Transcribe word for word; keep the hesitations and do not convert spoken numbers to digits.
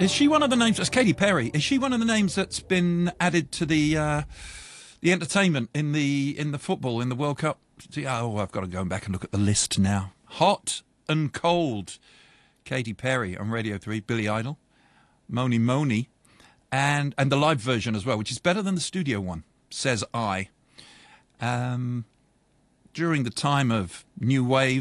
Is she one of the names? That's Katy Perry. Is she one of the names that's been added to the uh, the entertainment in the in the football in the World Cup? See, oh, I've got to go back and look at the list now. Hot and Cold. Katy Perry on Radio three. Billy Idol. Moni Moni. And and the live version as well, which is better than the studio one, says I. Um, during the time of New Wave.